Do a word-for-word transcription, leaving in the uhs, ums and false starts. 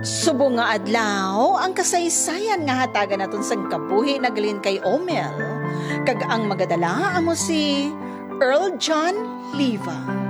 Subo nga adlaw ang kasaysayan nga hatagan naton sa kabuhi nagalin kay Omel. Kag ang magadala amo si Earl John Liva.